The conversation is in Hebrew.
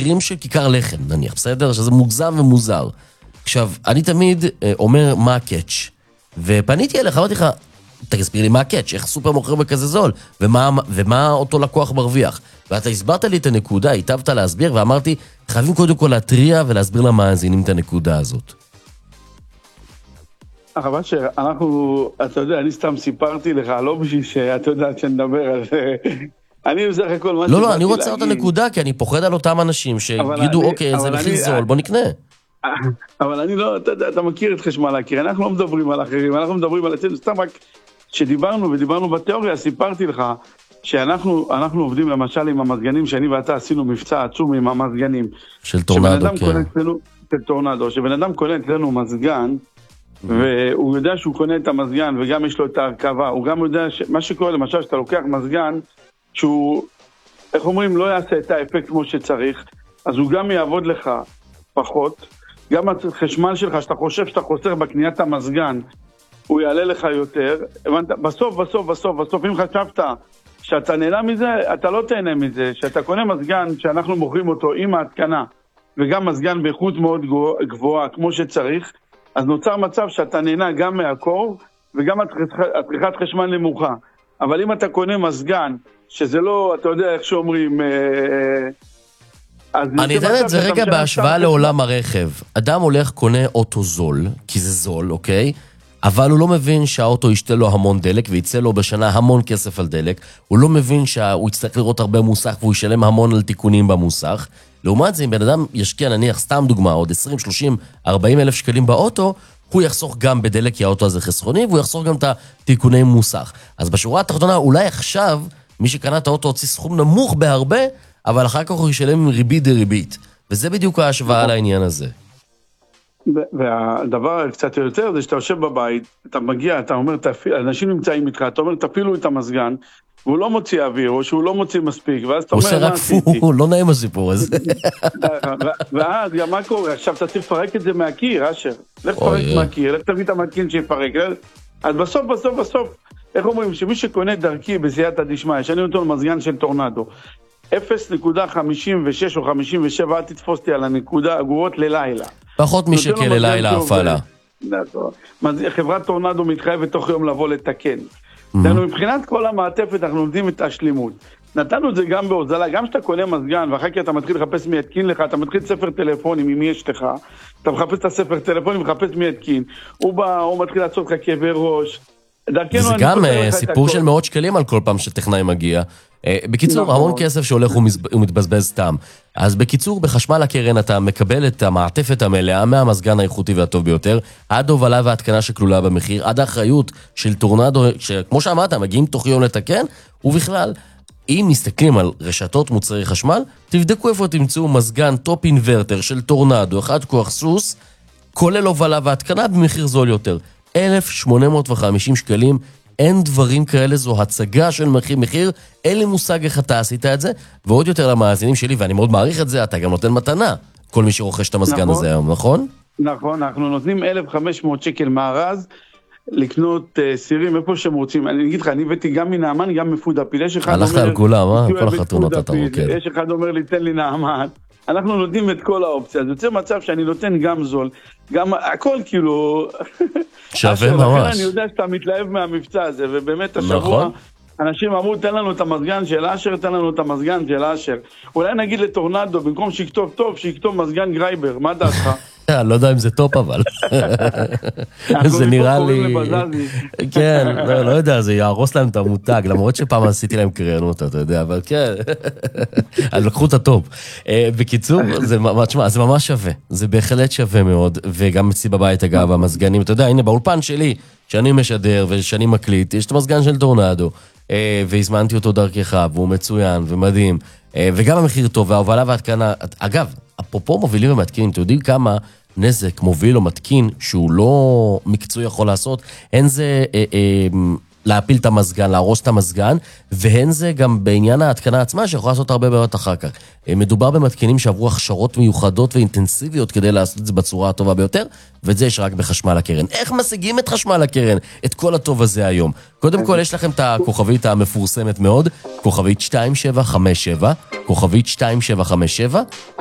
מחירים של כיכר לחם, נניח, בסדר? שזה מוגזם ומוזר. עכשיו, אני תמיד אומר מה הקאץ', ופניתי אליך, אמרתי לך, תסביר לי מה הקאץ', איך סופר מוכר בכזה זול, ומה אותו לקוח מרוויח. ואתה הסברת לי את הנקודה, היטבת להסביר, ואמרתי, חייבים קודם כל להטריע ולהסביר למאזינים את הנקודה הזאת. הרב אשר, אנחנו, אתה יודע, אני סתם סיפרתי לך, לא בשביל שאתה יודע שנדבר על זה. אני בסך הכל מה לא, אני רוצה אותה נקודה, כי אני פוחד על אותם אנשים שיגידו, אוקיי, זה מחיר זול, בוא נקנה. אבל אני לא, אתה מכיר את חשמל הקיר, אנחנו לא מדברים על אחרים, אנחנו מדברים על אצלנו, סתם רק שדיברנו בתיאוריה, סיפרתי לך שאנחנו עובדים למשל עם המזגנים, שאני ואתה עשינו מבצע עצום עם המזגנים. של טורנדו, כן. של טורנדו, שבן אדם קונה אצלנו מזגן, והוא יודע שהוא קונה את המזגן, וגם יש לו את ההרכבה, הוא גם יודע מה שקורה, למשל, שאתה לוקח מזגן, שהוא, איך אומרים, לא יעשה את האפקט כמו שצריך, אז הוא גם יעבוד לך פחות, גם החשמל שלך, שאתה חושב שאתה חוסר בקניית המזגן, הוא יעלה לך יותר, בסוף, אם חשבת שאתה נהנה מזה, אתה לא תהנה מזה, שאתה קונה מזגן, שאנחנו מוכרים אותו עם ההתקנה, וגם מזגן באיכות מאוד גבוהה, כמו שצריך, אז נוצר מצב שאתה נהנה גם מהקור, וגם הצריכת חשמל נמוכה. אבל אם אתה קונה מזגן, שזה לא, אתה יודע איך שאומרים, אני אתן את זה רגע בהשוואה לעולם הרכב. אדם הולך קונה אוטו זול, כי זה זול, אוקיי? אבל הוא לא מבין שהאוטו ישתה לו המון דלק, ויצא לו בשנה המון כסף על דלק. הוא לא מבין שהוא יצטרך לראות הרבה מוסך, והוא ישלם המון על תיקונים במוסך. לעומת זה, אם בן אדם ישקיע, נניח, סתם דוגמה, עוד 20, 30, 40 אלף שקלים באוטו, הוא יחסוך גם בדלק, כי האוטו הזה חסכוני, והוא יחסוך גם את התיקוני מוסך. אז בשורה התחתונה, אולי עכשיו, מי שקנה את האוטו הוציא סכום נמוך בהרבה, אבל אחר כך הוא ישלם ריבית דריבית. וזה בדיוק ההשוואה לעניין הזה. והדבר קצת יותר זה שאתה יושב בבית, אתה מגיע, אתה אומר, אנשים נמצאים איתך, אתה אומר, תפילו את המזגן, והוא לא מוציא אוויר, או שהוא לא מוציא מספיק, ואז אתה אומר, מה עשיתי? הוא לא נעים הסיפור הזה. ואז גם מה קורה? עכשיו אתה צריך לפרק את זה מהקיר, אשר. לך תפרק מהקיר, לך תביא את המתקין שיפרק. אז בסוף, איך אומרים? שמי שקונה דרכי בסייעתא דשמיא, שאני נותן למזגן של טורנדו, 0.56 או 57, אל תתפוס אותי על הנקודה, אגורות ללילה. פחות משקל ללילה הפעלה. חברת טורנדו מתחייבת תוך יום לבוא לתקן. מבחינת כל המעטפת אנחנו נותנים את השלימות. נתנו את זה גם בהוזלה, גם שאתה קונה מזגן ואחר כך אתה מתחיל לחפש מי יתקין לך, אתה מתחיל ספר טלפונים עם מי יש לך, אתה מחפש את הספר טלפונים ומחפש מי יתקין, הוא בא, הוא מתחיל לעשות לך כאבי ראש. זה גם סיפור של מאות שקלים על כל פעם שטכנאי מגיע. בקיצור, המון כסף שהולך ומתבזבז סתם. אז בקיצור, בחשמל הקרן אתה מקבל את המעטפת המלאה מהמזגן האיכותי והטוב ביותר, עד הובלה והתקנה שכלולה במחיר, עד האחריות של טורנדו, שכמו שאמרת, מגיעים תוך יום לתקן, ובכלל, אם מסתכלים על רשתות מוצרי חשמל, תבדקו איפה תמצאו מזגן טופ אינברטר של טורנדו, אחד כוח סוס, כולל הובלה והתקנה במחיר זול יותר. 1,850 שקלים, אין דברים כאלה, זו הצגה של מחיר, אין לי מושג איך אתה עשית את זה, ועוד יותר למאזינים שלי, ואני מאוד מעריך את זה, אתה גם נותן מתנה, כל מי שרוכש את המזגן הזה היום, נכון? נכון, אנחנו נותנים 1,500 שקל מארז, לקנות סירים איפה שהם רוצים. אני אגיד לך, אני הבאתי גם מנעמן, גם מפודפיל. הלכת על כולם, כל החתונות אתה רוקד. יש אחד אומר לי, תן לי נעמן. אנחנו נותנים את כל האופציה. זה יוצא מצב שאני נותן גם זול, גם הכל כאילו... שווה ממש. אני יודע שאתה מתלהב מהמבצע הזה, ובאמת השבוע... אנשים אמרו, תן לנו את המזגן של אשר, תן לנו את המזגן של אשר. אולי נגיד לטורנדו, במקום שכתוב טוב, שכתוב מזגן גרייבר. מה דעתך? לא יודע אם זה טופ, אבל. זה נראה לי... כן, לא יודע, זה יהרוס להם את המותג, למרות שפעם עשיתי להם קריינות, אתה יודע, אבל כן. אז לקחו את הטופ. בקיצור, זה ממש שווה. זה בהחלט שווה מאוד, וגם אצלי בבית, אגב, המזגנים, אתה יודע, הנה, באולפן שלי, שאני משדר ושאני מקליט, יש את המזגן של טורנדו, והזמנתי אותו דרכך, והוא מצוין ומדהים, וגם המחיר טוב, וההובלה וההתקנה, אגב, אפרופו מובילים ומתקינים, אתם יודעים כמה נזק מוביל או מתקין שהוא לא מקצועי יכול לעשות, הן זה להפיל את המזגן, להרוס את המזגן, והן זה גם בעניין ההתקנה עצמה שיכולה לעשות הרבה בעיות אחר כך. מדובר במתקינים שעברו הכשרות מיוחדות ואינטנסיביות כדי לעשות את זה בצורה הטובה ביותר, ואת זה יש רק בחשמל הקרן. איך משיגים את חשמל הקרן? את כל הטוב הזה היום. קודם כל יש לכם את הכוכבית המפורסמת מאוד, כוכבית 2757, כוכבית 2757,